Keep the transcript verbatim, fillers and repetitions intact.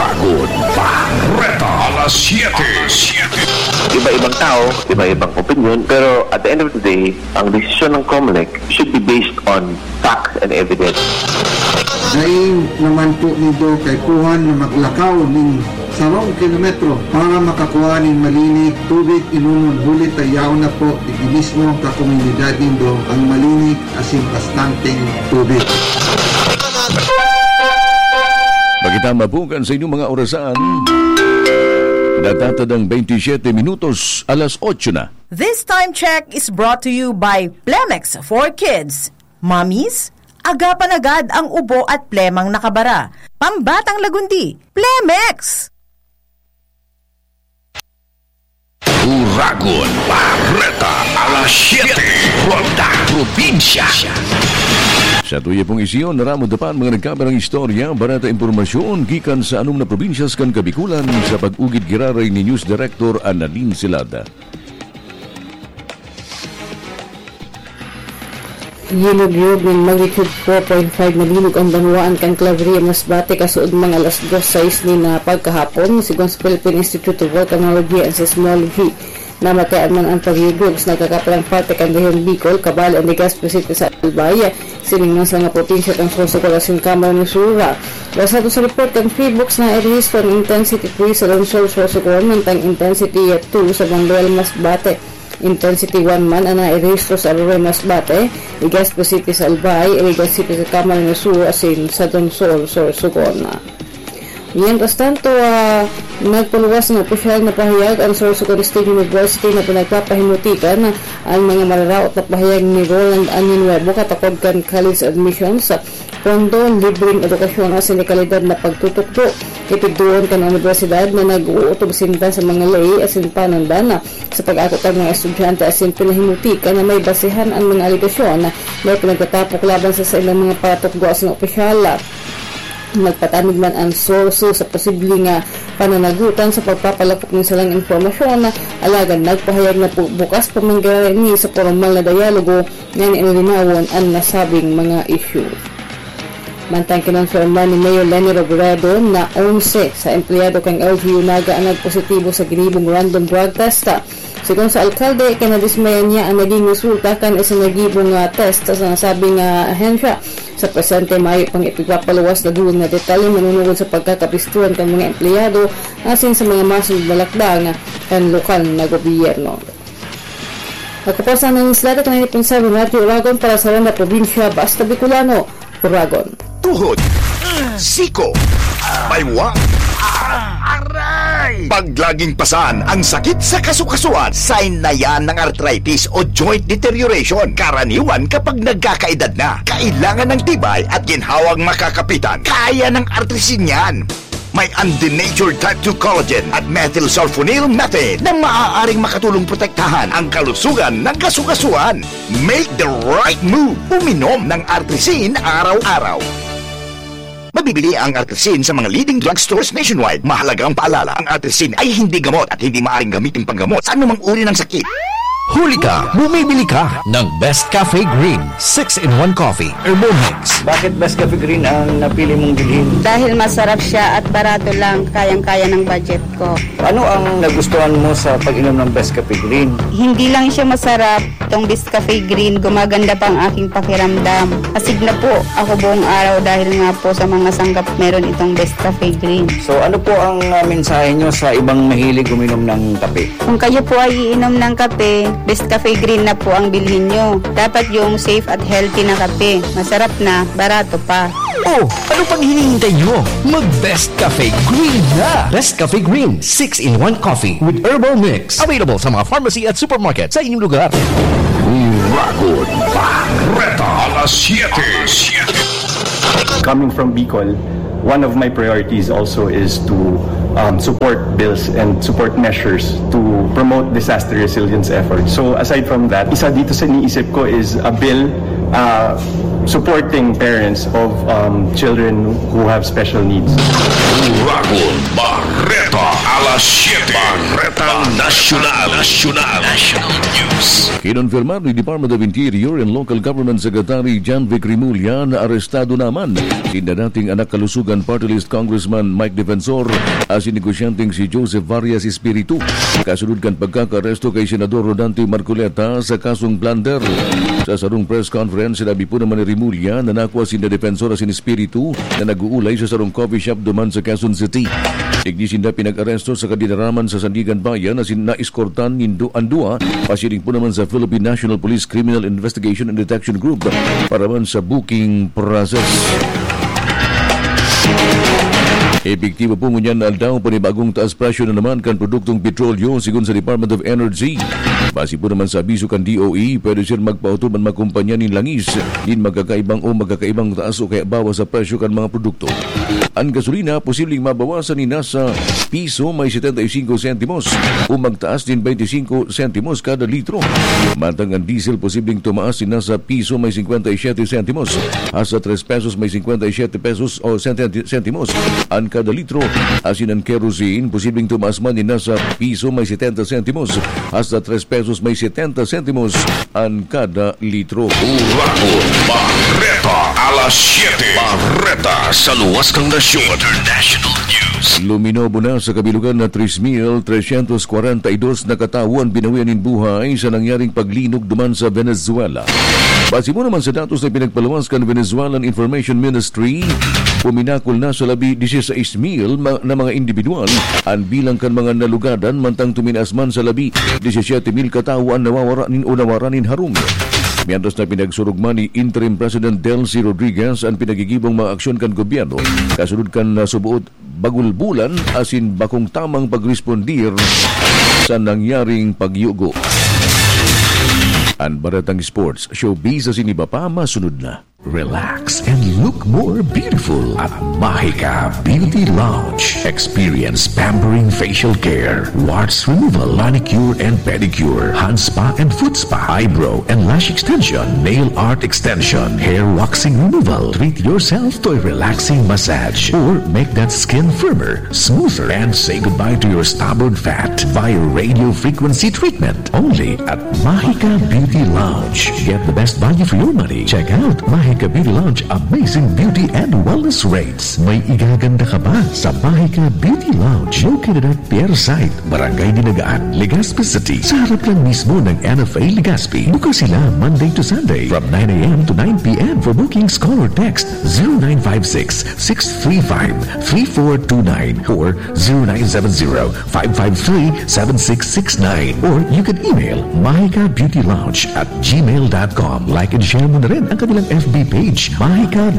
Uragon Barreta alas siete. Iba-ibang tao, iba-ibang opinion, pero at the end of the day, ang desisyon ng COMELEC should be based on facts and evidence. Daing naman po nito kay kuhan na maglakaw ng sarong kilometro para makakuha ng malinig tubig inunon hulit ayaw na po iti mismo kakomunidad nindo ang malinig asin bastanteng tubig. Magitama po kan sa inyong mga orasan. Natatadang twenty-seven minutos, alas eight na. This time check is brought to you by Plemex for Kids. Mommies, agapan agad ang ubo at plemang nakabara. Pambatang lagundi, Plemex! Uragon Barreta alas siete. Ronda Probinsya. Sa tuya pong isiyon, naramudapan mga nagkabarang istorya, barata impormasyon, gikan sa anong na probinsyas kan Kabikulan sa pag-ugid giraray ni News Director Annalyn Silada. Yilog-yog ng magnitude four point five nalinog ang banwaan kang Claveria Masbate kasuod mga alas dos sais ni na pagkahapon sigon sa Philippine Institute of Volcanology and Seismology. Namatay man ang pagyugog sa nagkakapalang parte kang Dahilan Bicol, Cabal, and Legazpi City sa Albaya, siningang sa nga probinsya kang Sorsogon asin Kamara ni Sura. Basado sa report kang Freebox na i-release ng intensity three sa Lonsol Sorsogon, mantang intensity two sa Banduel Masbate. Intensity one man ang na-i-release sa Aruay Masbate, Legazpi City sa Albay, Legazpi City sa Kamara ni Sura asin sa Lonsol Sorsogon. Mientras tanto, uh, nagpaluwas ng opisyal na pahayag ang Sorsogon State University na pinagpapahimutikan ang mga malaraot na pahayag ni Roland Añinuevo katakod kan college admissions sa pondo libreng edukasyon at sinikalidad na pagtutukdo. Ipigduon kan ang universidad na nag-uutob sinta sa mga lay asin panandana sa pag-akot ng mga estudyante asin pinahimutikan na may basihan ang mga aligasyon na may pinagtatapok laban sa sa ilang mga patukdo asin opisyal. Nagpatanig man ang sorso sa posibleng uh, pananagutan sa pagpapalakok ng salang informasyon na alagan nagpahayag na po bukas pamanggani sa formal na dialogo na nilinawon ang nasabing mga issue. Mantang kinonfirma ni Mayor Lenny Robredo na eleven sa empleyado kang L G U Naga ang nagpositibo sa ginibong random drug test. Sigon sa alkalde, kinadismayan niya ang naging resulta kan isang nagibong uh, test sa nasabing uh, ahensya. Sa presente, mayo pang ipagpapaluwas na duwag na detalye manunugod sa pagkakapistuan ng mga empleyado asin sa mga masunod na lakdang ng lokal na gobyerno. Nagkapasan ng Islata ninety point seven Radio Uragon para sa Randa Probinsya, Basta Bicolano, Uragon. Tuhod, siko, baywa, aray! Paglaging pasan ang sakit sa kasukasuan, sign na yan ng arthritis o joint deterioration. Karaniwan kapag nagkakaedad na, kailangan ng tibay at ginhawang makakapitan. Kaya ng artrisin yan. May undenatured type two collagen at methylsulfonyl methane na maaaring makatulong protektahan ang kalusugan ng kasukasuan. Make the right move. Uminom ng artrisin araw-araw. Mabibili ang artrisin sa mga leading drugstores nationwide. Mahalagang paalala, ang artrisin ay hindi gamot at hindi maaaring gamitin panggamot sa anumang uri ng sakit. Huli ka, bumibili ka ng Best Cafe Green six in one Coffee Herbal Mix. Bakit Best Cafe Green ang napili mong bilhin? Dahil masarap siya at barato lang, kayang-kaya ng budget ko. Ano ang nagustuhan mo sa pag-inom ng Best Cafe Green? Hindi lang siya masarap, itong Best Cafe Green, gumaganda pa ang aking pakiramdam. Asig na po ako buong araw dahil nga po sa mga sanggap meron itong Best Cafe Green. So ano po ang uh, mensahe nyo sa ibang mahilig uminom ng kape? Kung kayo po ay iinom ng kape, Best Cafe Green na po ang bilhin nyo. Dapat yung safe at healthy na kape. Masarap na, barato pa. Oh, ano pang hinihintay nyo? Mag-Best Cafe Green na! Best Cafe Green six in one Coffee with Herbal Mix. Available sa mga pharmacy at supermarket sa inyong lugar. Uragon Barreta alas siete. Coming from Bicol, one of my priorities also is to um, support bills and support measures to promote disaster resilience efforts. So aside from that, isa dito sa iniisip ko is a bill uh, supporting parents of um, children who have special needs. Uragon Barreta alas siyete. Barretang Nasyonal. Nasyonal. National News. Kinonfirmar ni Department of Interior and Local Government Secretary Jan Vic Rimulya na arestado naman si dating anak kalusugan Party List Congressman Mike Defensor as negosyanteng si Joseph Varias Espiritu. Kasunod kan pagkakaresto kay Senador Rodante Marcoleta sa kasong plunder. Sa sarong press conference, sinabi po naman ni Rimulya na nakuha si na Defensor as Espiritu na nag-uulay sa sarong coffee shop duman sa Quezon City. Igdi sinda pinag-aresto sa kadinaraman sa Sandigan Bayan na sinaiskortan nindo andua pasiring po naman sa Philippine National Police Criminal Investigation and Detection Group para man sa booking process. Epektibo po ngunyan aldaw panibagong taas presyo na naman kan produktong petrolyo sigun sa Department of Energy. Base po naman sa abiso kan D O E, pwede siya magpauto man magkumpanya ni langis din magkakaibang o magkakaibang taas o kaya bawas sa presyo kan mga produkto. Ang gasolina posibleng mabawasan ni nasa piso may setenta y cinco sentimos o magtaas din twenty-five sentimos kada litro. Mantang ang diesel posibleng tumaas din nasa piso may fifty-seven sentimos hasta three pesos may fifty-seven pesos o sentimos ang kada litro. Asin ang kerosene posibleng tumaas man din nasa piso may seventy sentimos hasta three pesos may seventy sentimos ang kada litro. Uraco Barreta alas siyete. Barreta sa luwas kang nasyon. International News. Luminobo na sa kabilugan na three thousand three hundred forty-two na katawan binawian in buhay sa nangyaring paglinog duman sa Venezuela. Base mo naman sa datos na pinagpalawas kan Venezuelan Information Ministry, puminakol na sa labi sixteen thousand na mga individual ang bilang kan mga nalugadan mantang tuminas man sa labi seventeen thousand katawan nawawaranin o nawaranin harum. Mientras na pinagsurugman ni Interim President Delcy Rodriguez ang pinagigibong mga aksyon kan gobyerno kasunod kan subuot bagulbulan asin bakong tamang pagrespondir sa nangyaring pagyugo. Ang Baratang Sports Showbiz sa siniba pa masunod na. Relax and look more beautiful at Mahika Beauty Lounge. Experience pampering facial care, warts removal, manicure and pedicure, hand spa and foot spa, eyebrow and lash extension, nail art extension, hair waxing removal. Treat yourself to a relaxing massage or make that skin firmer, smoother, and say goodbye to your stubborn fat via radio frequency treatment. Only at Mahika Beauty Lounge. Get the best value for your money. Check out Mahika Mahika Beauty Lounge, amazing beauty and wellness rates. May igaganda ka ba sa Mahika Beauty Lounge? Located at Pierre Site, Barangay Dinagaan, Legazpi City. Sa harap lang mismo ng N F A Legazpi. Bukas sila Monday to Sunday from nine a.m. to nine p.m. For bookings, call or text zero nine five six, six three five, three four two nine or zero nine seven zero, five five three, seven six six nine or you can email mahika beauty lounge at gmail dot com. Like and share mo na rin ang kanilang F B page, Mahika